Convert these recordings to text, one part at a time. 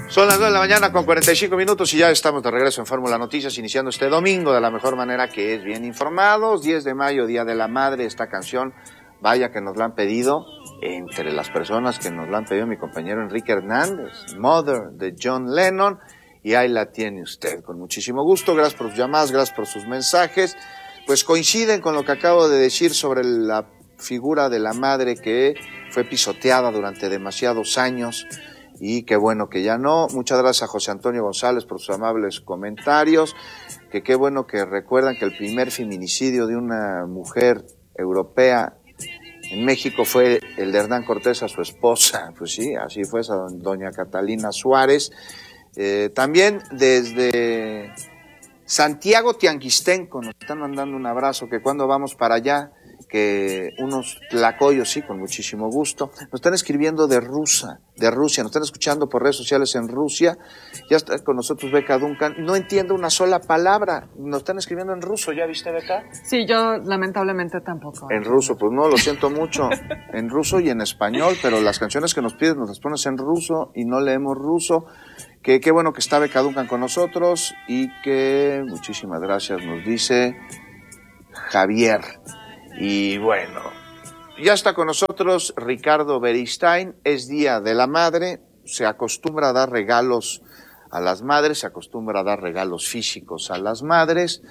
Son las 9 de la mañana con 45 minutos y ya estamos de regreso en Fórmula Noticias, iniciando este domingo de la mejor manera, que es bien informados. 10 de mayo, Día de la Madre. Esta canción, vaya que nos la han pedido, entre las personas que nos la han pedido, mi compañero Enrique Hernández, Mother, de John Lennon, y ahí la tiene usted, con muchísimo gusto. Gracias por sus llamadas, gracias por sus mensajes. Pues coinciden con lo que acabo de decir sobre la figura de la madre, que fue pisoteada durante demasiados años. Y qué bueno que ya no. Muchas gracias a José Antonio González por sus amables comentarios. Que qué bueno que recuerdan que el primer feminicidio de una mujer europea en México fue el de Hernán Cortés a su esposa. Pues sí, así fue, esa doña Catalina Suárez. También desde Santiago Tianguistenco nos están mandando un abrazo, que cuando vamos para allá, que unos tlacoyos, sí, con muchísimo gusto. Nos están escribiendo de Rusia, nos están escuchando por redes sociales en Rusia. Ya está con nosotros Beca Duncan. No entiendo una sola palabra. Nos están escribiendo en ruso, ¿ya viste, Beca? Sí, yo lamentablemente tampoco. En ruso, pues no, lo siento mucho. En ruso y en español, pero las canciones que nos piden nos las pones en ruso y no leemos ruso. Que qué bueno que está Beca Duncan con nosotros y que muchísimas gracias, nos dice Javier. Y bueno, ya está con nosotros Ricardo Beristain. Es Día de la Madre, se acostumbra a dar regalos a las madres, se acostumbra a dar regalos físicos a las madres,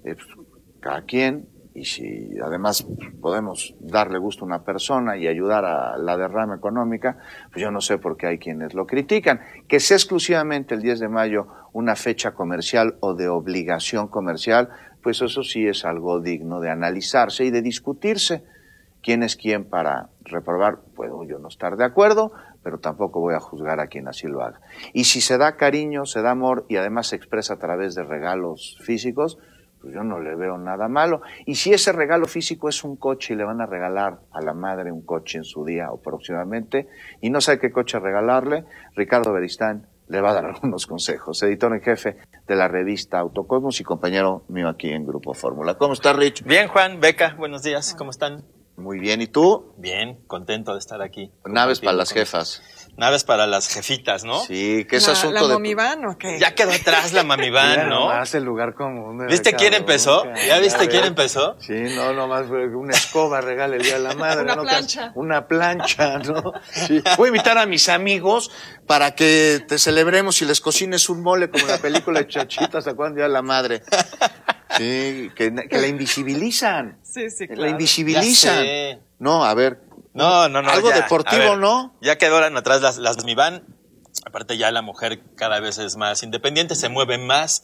cada quien, y si además podemos darle gusto a una persona y ayudar a la derrama económica, pues yo no sé por qué hay quienes lo critican. Que sea exclusivamente el 10 de mayo una fecha comercial o de obligación comercial, pues eso sí es algo digno de analizarse y de discutirse. ¿Quién es quién para reprobar? Puedo yo no estar de acuerdo, pero tampoco voy a juzgar a quien así lo haga. Y si se da cariño, se da amor y además se expresa a través de regalos físicos, pues yo no le veo nada malo. Y si ese regalo físico es un coche y le van a regalar a la madre un coche en su día o próximamente, y no sabe qué coche regalarle, Ricardo Beristain le va a dar algunos consejos. Editor en jefe de la revista Autocosmos y compañero mío aquí en Grupo Fórmula. ¿Cómo estás, Rich? Bien, Juan, Beca, buenos días, ¿cómo están? Muy bien, ¿y tú? Bien, contento de estar aquí. Naves para las jefas. Naves para las jefitas, ¿no? Sí, que es asunto ¿La de... Mami Van o qué? Ya quedó atrás la Mami Van, ¿no? Nomás el lugar común. ¿Viste quién empezó? ¿Ya viste quién empezó? Sí, no, nomás fue una escoba, regala el Día de la Madre. Una ¿no? plancha. Una plancha, ¿no? Sí. Voy a invitar a mis amigos para que te celebremos y les cocines un mole como en la película de Chachita, ¿se acuerdan? Día de la Madre. Sí, que la invisibilizan. Sí, sí, claro. La invisibilizan. Ya sé. No, a ver. No. Algo ya, deportivo, a ver, ¿no? Ya quedaron atrás las Mami Van. Aparte ya la mujer cada vez es más independiente, se mueve más.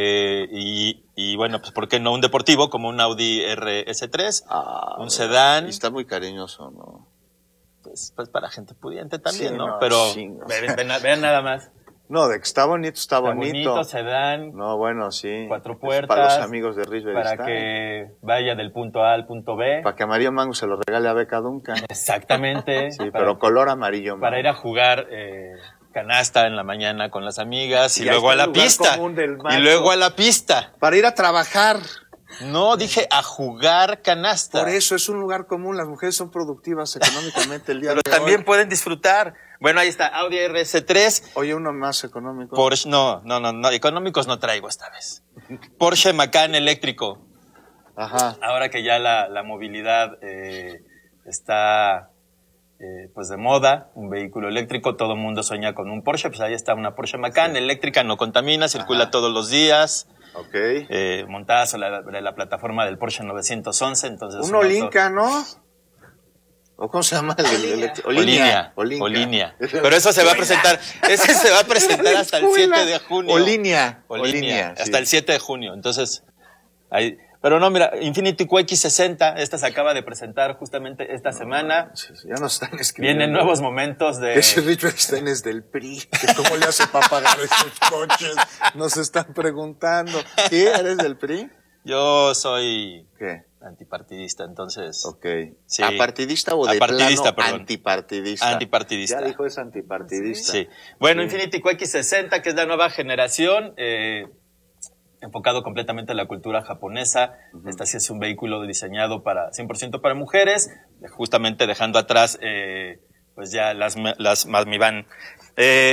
Y bueno, pues ¿por qué no un deportivo como un Audi RS3? Un sedán. Y está muy cariñoso, ¿no? Pues para gente pudiente también, Sí, ¿no? no, Pero sí, no. vean nada más. No, de que está bonito, está bonito. Bonito, sedán. No, bueno, sí. 4 puertas. Para los amigos de Rich Para Beristain. que vaya del punto A al punto B. Para que Amarillo Mango se lo regale a Beca Duncan. Exactamente. Sí, pero color amarillo mango. Para ir a jugar canasta en la mañana con las amigas y Ya luego a está el la lugar pista. común del macho. Y luego a la pista. Para ir a trabajar. No, dije a jugar canasta. Por eso es un lugar común. Las mujeres son productivas económicamente el día Pero de también hoy. pueden disfrutar. Bueno, ahí está, Audi RS3. Oye, uno más económico. Porsche, no, económicos no traigo esta vez. Porsche Macan eléctrico. Ajá. Ahora que ya la movilidad está pues de moda, un vehículo eléctrico, todo el mundo sueña con un Porsche, pues ahí está una Porsche Macan eléctrica, no contamina, circula todos los días. Ok. Montada sobre la plataforma del Porsche 911, entonces... Un Olinka, ¿no? ¿O cómo se llama? Olinia. Pero eso se va a presentar, ese se va a presentar hasta el 7 de junio. Olinia. Hasta el 7 de junio. Entonces, ahí. Pero no, mira, Infiniti QX60, esta se acaba de presentar justamente esta semana. Ya nos están escribiendo. Vienen nuevos momentos de... Ese Rich Beristain es del PRI. Que ¿Cómo le hace para pagar esos coches? Nos están preguntando. ¿Sí? ¿Eres del PRI? Yo soy... ¿Qué? Antipartidista, entonces... Ok. Sí. ¿Apartidista o de Apartidista, plano perdón. antipartidista? Antipartidista. Ya dijo es antipartidista. Sí. Bueno, Sí. Infiniti QX60, que es la nueva generación, enfocado completamente en la cultura japonesa. Esta sí es un vehículo diseñado 100% para mujeres, justamente dejando atrás pues ya las Mami Van.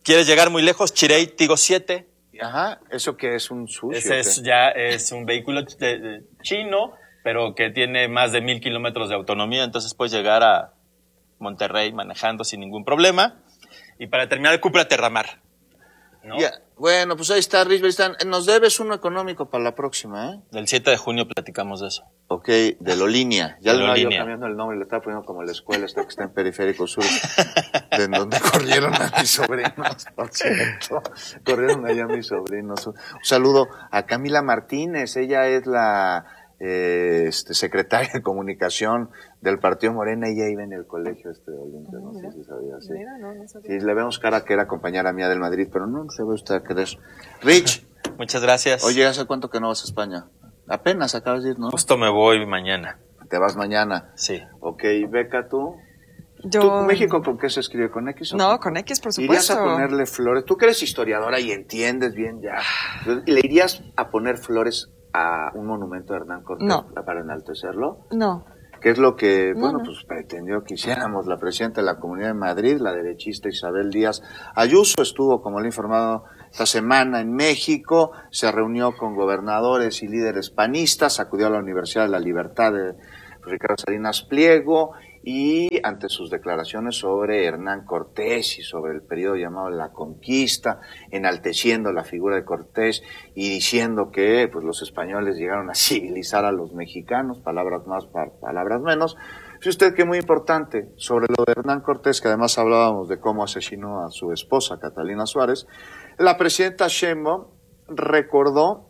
¿Quieres llegar muy lejos? Chirey Tigo 7. Ajá, ¿eso qué es? ¿Un sushi? Ese ya es un vehículo chino, pero que tiene más de 1,000 kilómetros de autonomía, entonces puedes llegar a Monterrey manejando sin ningún problema. Y para terminar, el Cupra Terramar, ¿no? Ya, bueno, pues ahí está, Rich Beristain. Nos debes uno económico para la próxima, ¿eh? Del 7 de junio platicamos de eso. Ok, de Lolínea. Ya De le estaba yo Lolínea. cambiando el nombre, le estaba poniendo como la escuela esta que está en Periférico Sur, de donde corrieron a mis sobrinos, por cierto. Corrieron allá a mis sobrinos. Un saludo a Camila Martínez, ella es la secretaria de comunicación del Partido Morena, y ella iba en el colegio de Olimpia, no sé si sabía, sí. Mira, no sabía. Sí, le vemos cara que era compañera mía del Madrid, pero no se ve usted a creer. Rich, Muchas gracias. oye, ¿hace cuánto que no vas a España? Apenas acabas de ir, ¿no? Justo me voy mañana. Te vas mañana. Sí. Ok, Beca, ¿tú? Yo... ¿Tú, México, con qué se escribe? ¿Con X o No, con X, por ¿Irías supuesto. a ponerle flores? Tú que eres historiadora y entiendes bien ya. ¿Le irías a poner flores a un monumento de Hernán Cortés No. para enaltecerlo? No. ¿Qué es lo que, No. pues pretendió que hiciéramos? La presidenta de la Comunidad de Madrid, la derechista Isabel Díaz Ayuso, estuvo, como le he informado, esta semana en México, se reunió con gobernadores y líderes panistas, acudió a la Universidad de la Libertad de Ricardo Salinas Pliego, y ante sus declaraciones sobre Hernán Cortés y sobre el periodo llamado la Conquista, enalteciendo la figura de Cortés y diciendo que pues los españoles llegaron a civilizar a los mexicanos, palabras más, palabras menos. Fíjese usted que muy importante, sobre lo de Hernán Cortés, que además hablábamos de cómo asesinó a su esposa Catalina Suárez, la presidenta Sheinbaum recordó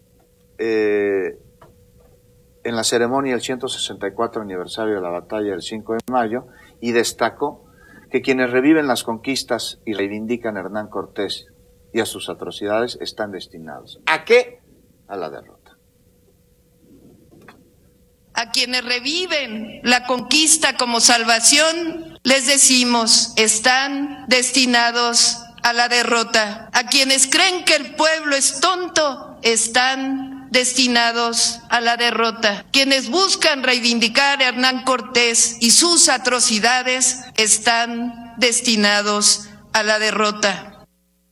en la ceremonia del 164 aniversario de la batalla del 5 de mayo, y destacó que quienes reviven las conquistas y reivindican a Hernán Cortés y a sus atrocidades están destinados. ¿A qué? A la derrota. A quienes reviven la conquista como salvación, les decimos, están destinados a la derrota. A quienes creen que el pueblo es tonto, están destinados a la derrota. Quienes buscan reivindicar a Hernán Cortés y sus atrocidades están destinados a la derrota.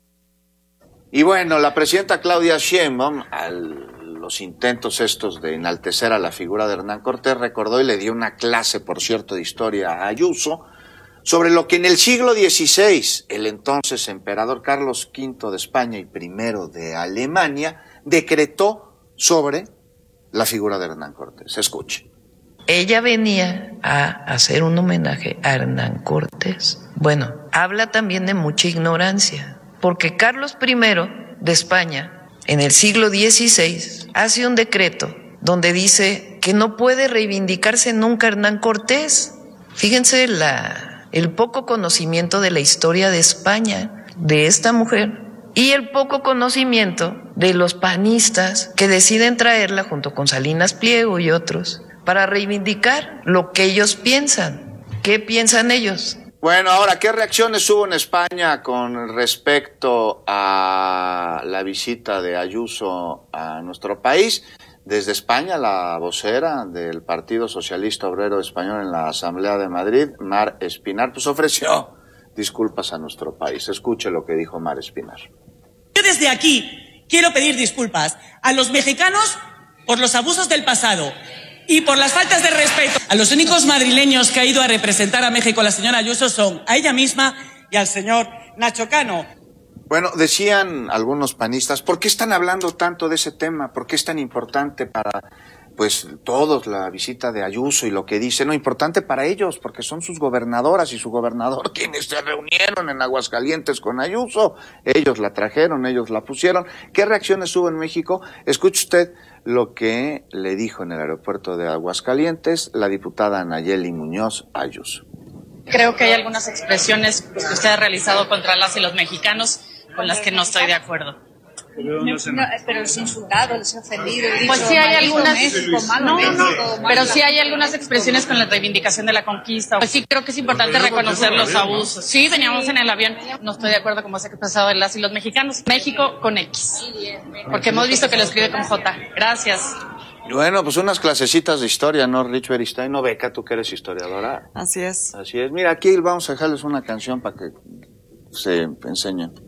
Y bueno, la presidenta Claudia Sheinbaum, a los intentos estos de enaltecer a la figura de Hernán Cortés, recordó y le dio una clase, por cierto, de historia a Ayuso, sobre lo que en el siglo XVI, el entonces emperador Carlos V de España y I de Alemania, decretó sobre la figura de Hernán Cortés. Escuche. Ella venía a hacer un homenaje a Hernán Cortés. Bueno, habla también de mucha ignorancia, porque Carlos I de España, en el siglo XVI, hace un decreto donde dice que no puede reivindicarse nunca Hernán Cortés. Fíjense el poco conocimiento de la historia de España de esta mujer, y el poco conocimiento de los panistas que deciden traerla junto con Salinas Pliego y otros para reivindicar lo que ellos piensan. ¿Qué piensan ellos? Bueno, ahora, ¿qué reacciones hubo en España con respecto a la visita de Ayuso a nuestro país? Desde España, la vocera del Partido Socialista Obrero Español en la Asamblea de Madrid, Mar Espinar, pues ofreció disculpas a nuestro país. Escuche lo que dijo Mar Espinar. Yo desde aquí quiero pedir disculpas a los mexicanos por los abusos del pasado y por las faltas de respeto. A los únicos madrileños que ha ido a representar a México la señora Ayuso son a ella misma y al señor Nacho Cano. Bueno, decían algunos panistas, ¿por qué están hablando tanto de ese tema? ¿Por qué es tan importante para, pues, todos la visita de Ayuso y lo que dice? No, importante para ellos, porque son sus gobernadoras y su gobernador quienes se reunieron en Aguascalientes con Ayuso. Ellos la trajeron, ellos la pusieron. ¿Qué reacciones hubo en México? Escuche usted lo que le dijo en el aeropuerto de Aguascalientes la diputada Nayeli Muñoz Ayuso. Creo que hay algunas expresiones que usted ha realizado contra las y los mexicanos con las que no estoy de acuerdo. Pero los insultado, los ofendido. Pues sí hay algunas, pero sí hay algunas expresiones con la reivindicación de la conquista. Pues sí creo que es importante reconocer los abusos. Sí, veníamos en el avión, no estoy de acuerdo como se ha expresado de las y los mexicanos. México con X, porque hemos visto que lo escribe con J. Gracias. Bueno, pues unas clasecitas de historia, ¿no, Rich Beristain? No, Beca, tú que eres historiadora. Así es. Así es. Mira, aquí vamos a dejarles una canción para que se enseñan.